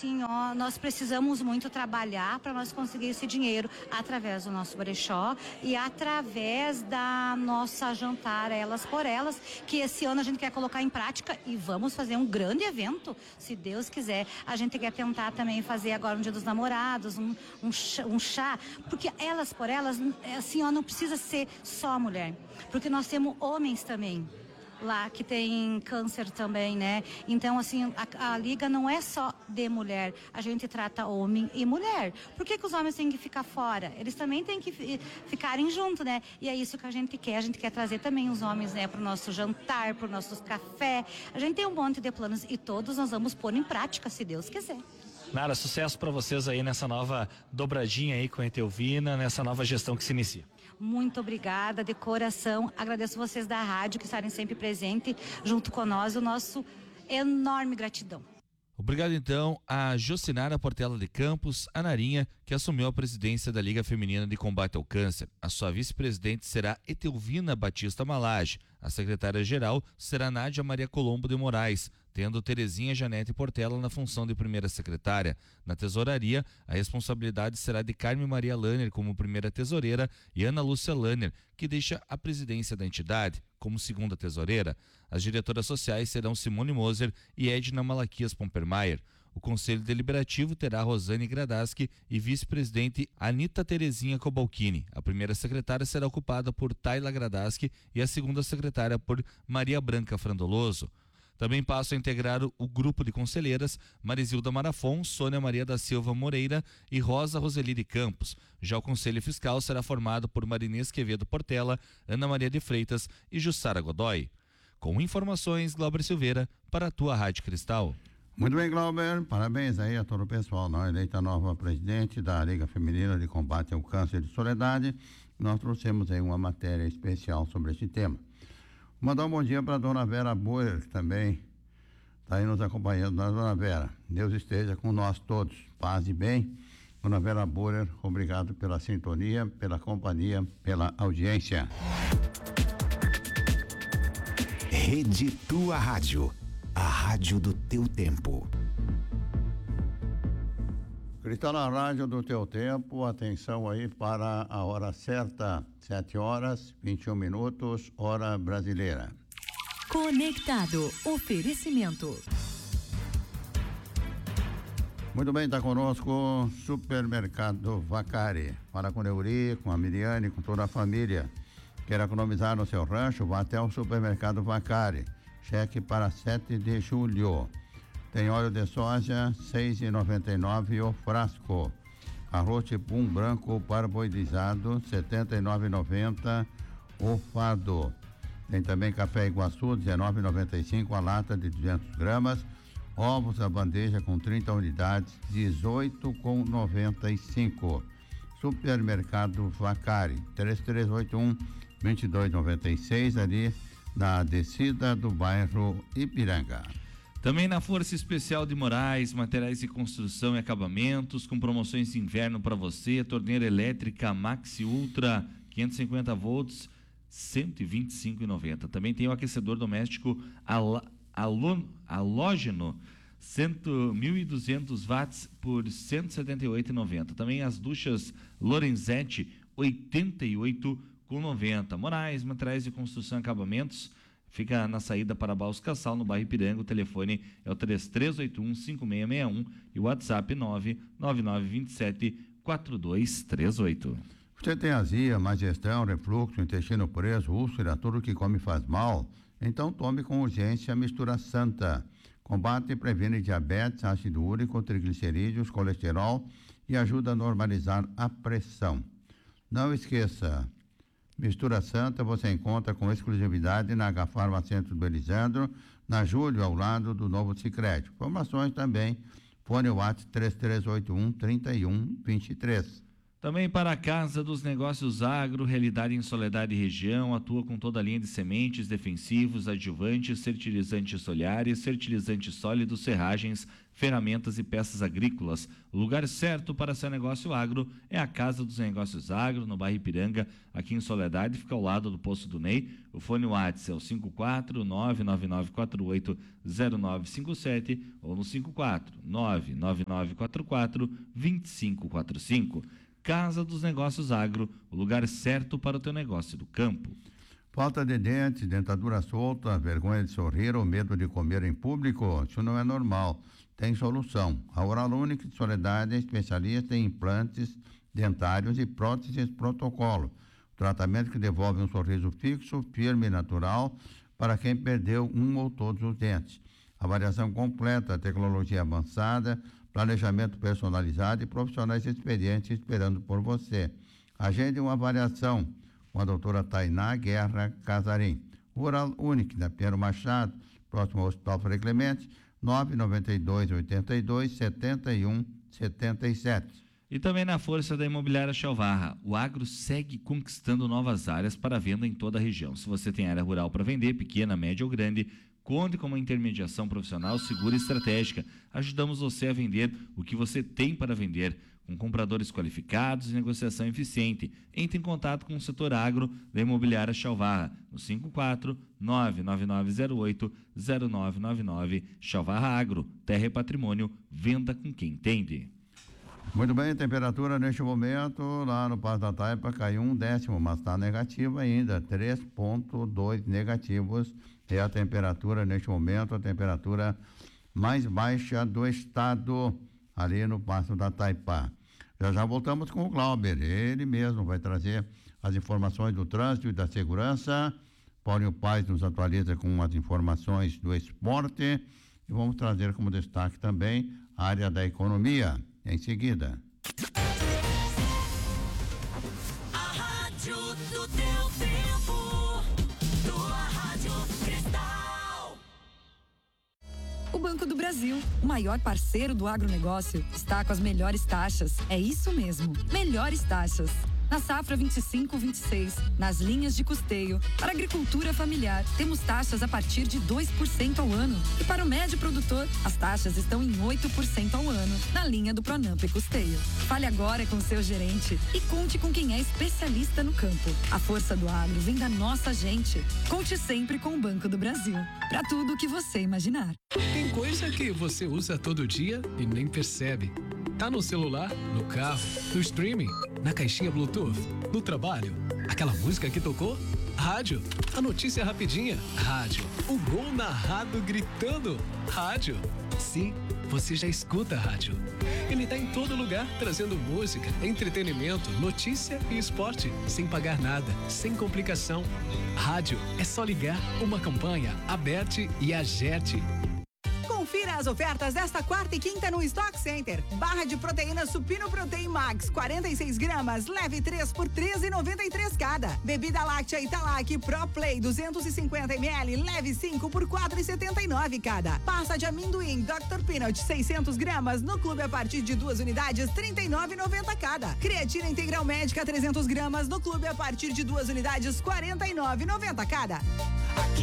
assim, nós precisamos muito trabalhar para nós conseguir esse dinheiro através do nosso brechó e através da nossa jantar Elas por Elas, que esse ano a gente quer colocar em prática e vamos fazer um grande evento, se Deus quiser. A gente quer tentar também fazer agora no Dia dos Namorados, um chá, porque Elas por Elas, assim, não precisa ser só mulher, porque nós temos homens também lá que tem câncer também, né? Então, assim, a liga não é só de mulher, a gente trata homem e mulher. Por que os homens têm que ficar fora? Eles também têm que ficarem junto, né? E é isso que a gente quer trazer também os homens, né, pro nosso jantar, pro nosso café. A gente tem um monte de planos e todos nós vamos pôr em prática, se Deus quiser. Nara, sucesso para vocês aí nessa nova dobradinha aí com a Etelvina, nessa nova gestão que se inicia. Muito obrigada, de coração. Agradeço vocês da rádio que estarem sempre presentes junto com nós. O nosso enorme gratidão. Obrigado então a Jocinara Portela de Campos, a Narinha, que assumiu a presidência da Liga Feminina de Combate ao Câncer. A sua vice-presidente será Etelvina Batista Malage. A secretária-geral será Nádia Maria Colombo de Moraes, tendo Terezinha Janete Portela na função de primeira secretária. Na tesouraria, a responsabilidade será de Carmen Maria Lanner como primeira tesoureira e Ana Lúcia Lanner, que deixa a presidência da entidade como segunda tesoureira. As diretoras sociais serão Simone Moser e Edna Malaquias Pompermayer. O Conselho Deliberativo terá Rosane Gradaski e vice-presidente Anita Terezinha Cobalcini. A primeira secretária será ocupada por Tayla Gradaski e a segunda secretária por Maria Branca Frandoloso. Também passam a integrar o grupo de conselheiras Marisilda Marafon, Sônia Maria da Silva Moreira e Rosa Roseli de Campos. Já o Conselho Fiscal será formado por Marinês Quevedo Portela, Ana Maria de Freitas e Jussara Godoy. Com informações, Glauber Silveira, para a tua Rádio Cristal. Muito bem, Glauber, parabéns aí a todo o pessoal, eleita nova presidente da Liga Feminina de Combate ao Câncer de Soledade. Nós trouxemos aí uma matéria especial sobre esse tema. Mandar um bom dia para a dona Vera Boer, que também está aí nos acompanhando. Dona Vera, Deus esteja com nós todos, paz e bem. Dona Vera Boer, obrigado pela sintonia, pela companhia, pela audiência. Rede Tua Rádio, a rádio do teu tempo. Cristal na rádio do teu tempo, atenção aí para a hora certa, 7h21, hora brasileira. Conectado, oferecimento. Muito bem, está conosco Supermercado Vacari. Fala com o Neuri, com a Miriane, com toda a família. Quer economizar no seu rancho? Vá até o Supermercado Vacari. Cheque para 7 de julho. Tem óleo de soja, R$ 6,99 o frasco. Arroz tipum branco parboilizado, R$ 79,90 o fardo. Tem também café Iguaçu, R$ 19,95 a lata de 200 gramas. Ovos a bandeja com 30 unidades, R$ 18,95. Supermercado Vacari, 3381-2296, ali na descida do bairro Ipiranga. Também na Força Especial de Moraes, materiais de construção e acabamentos, com promoções de inverno para você, torneira elétrica Maxi Ultra 550 volts, R$ 125,90. Também tem o aquecedor doméstico halógeno 1.200 watts por R$ 178,90. Também as duchas Lorenzetti 88,90. Moraes, materiais de construção e acabamentos, fica na saída para Baus Cassal, no bairro Ipiranga. O telefone é o 3381-5661 e o WhatsApp 99927-4238. Você tem azia, má digestão, refluxo, intestino preso, úlcera, tudo que come faz mal? Então tome com urgência a Mistura Santa. Combate e previne diabetes, ácido úrico, triglicerídeos, colesterol e ajuda a normalizar a pressão. Não esqueça, Mistura Santa você encontra com exclusividade na Agafarma Centro do Elisandro, na Júlio, ao lado do Novo Sicredi. Informações também, fone WhatsApp 3381-3123. Também para a Casa dos Negócios Agro, realidade em Soledade e região, atua com toda a linha de sementes, defensivos, adjuvantes, fertilizantes solares, fertilizantes sólidos, serragens, ferramentas e peças agrícolas. O lugar certo para seu negócio agro é a Casa dos Negócios Agro, no bairro Ipiranga, aqui em Soledade, fica ao lado do Poço do Ney. O fone WhatsApp é o 54999480957 ou no 54999442545. Casa dos Negócios Agro, o lugar certo para o teu negócio do campo. Falta de dentes, dentadura solta, vergonha de sorrir ou medo de comer em público, isso não é normal. Tem solução. A Oral Unique de Soledade é especialista em implantes dentários e próteses protocolo. Tratamento que devolve um sorriso fixo, firme e natural para quem perdeu um ou todos os dentes. Avaliação completa, tecnologia avançada, planejamento personalizado e profissionais experientes esperando por você. Agende uma avaliação com a doutora Tainá Guerra Casarim. Oral Unique, da Pinheiro Machado, próximo ao Hospital Frei Clemente, 992-82-71-77. E também na força da Imobiliária Chalvarra, o agro segue conquistando novas áreas para venda em toda a região. Se você tem área rural para vender, pequena, média ou grande, conte com uma intermediação profissional segura e estratégica. Ajudamos você a vender o que você tem para vender, com compradores qualificados e negociação eficiente. Entre em contato com o setor agro da Imobiliária Chalvarra, no 54999080999. Chalvarra Agro, terra e patrimônio, venda com quem entende. Muito bem, temperatura neste momento lá no Passo da Taipa caiu 1/10, mas está negativa ainda, 3,2 negativos é a temperatura neste momento, a temperatura mais baixa do estado, ali no Passo da Taipa. Já voltamos com o Glauber, ele mesmo vai trazer as informações do trânsito e da segurança. Paulinho Paz nos atualiza com as informações do esporte e vamos trazer como destaque também a área da economia em seguida. A rádio do teu tempo, tua Rádio Cristal. O Banco do Brasil, o maior parceiro do agronegócio, está com as melhores taxas. É isso mesmo, melhores taxas. Na safra 25-26, nas linhas de custeio, para agricultura familiar, temos taxas a partir de 2% ao ano. E para o médio produtor, as taxas estão em 8% ao ano, na linha do Pronamp e Custeio. Fale agora com o seu gerente e conte com quem é especialista no campo. A força do agro vem da nossa gente. Conte sempre com o Banco do Brasil. Para tudo o que você imaginar. Tem coisa que você usa todo dia e nem percebe. Tá no celular, no carro, no streaming, na caixinha Bluetooth, no trabalho. Aquela música que tocou? Rádio. A notícia rapidinha? Rádio. O gol narrado gritando? Rádio. Sim, você já escuta a rádio. Ele tá em todo lugar, trazendo música, entretenimento, notícia e esporte, sem pagar nada, sem complicação. Rádio é só ligar, uma campanha, Aberte e Agerte. Confira as ofertas desta quarta e quinta no Stock Center. Barra de proteína Supino Protein Max, 46 gramas, leve 3 por R$13,93 cada. Bebida láctea Italac Pro Play, 250 ml, leve 5 por R$4,79 cada. Pasta de amendoim Dr. Peanut, 600 gramas, no clube a partir de 2 unidades, R$39,90 cada. Creatina Integral Médica, 300 gramas, no clube a partir de 2 unidades, R$49,90 cada. Aqui